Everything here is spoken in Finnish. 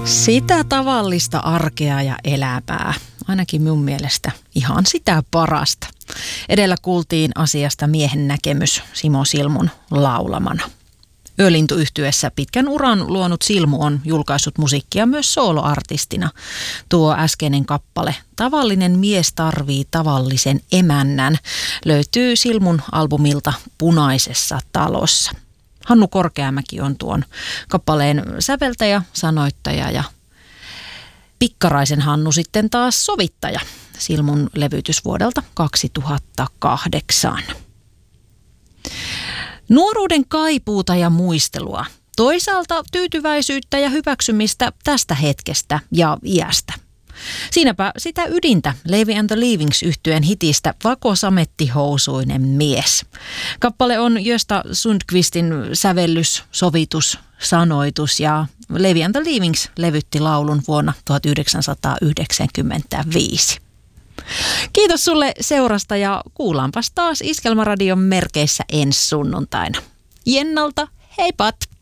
Sitä tavallista arkea ja elämää, ainakin minun mielestä ihan sitä parasta. Edellä kuultiin asiasta miehen näkemys Simo Silmun laulamana. Yölintu-yhtyessä pitkän uran luonut Silmu on julkaissut musiikkia myös sooloartistina. Tuo äskeinen kappale Tavallinen mies tarvii tavallisen emännän löytyy Silmun albumilta Punaisessa talossa. Hannu Korkeamäki on tuon kappaleen säveltäjä, sanoittaja ja Pikkaraisen Hannu sitten taas sovittaja. Silmun levytys vuodelta 2008. Nuoruuden kaipuuta ja muistelua. Toisaalta tyytyväisyyttä ja hyväksymistä tästä hetkestä ja iästä. Siinäpä sitä ydintä Levi and the Leavings -yhtyeen hitistä Vakosamettihousuinen mies. Kappale on Gösta Sundqvistin sävellys, sovitus, sanoitus ja Levi and the Leavings levytti laulun vuonna 1995. Kiitos sulle seurasta ja kuullaanpas taas Iskelmäradion merkeissä ensi sunnuntaina. Jennalta, heipat!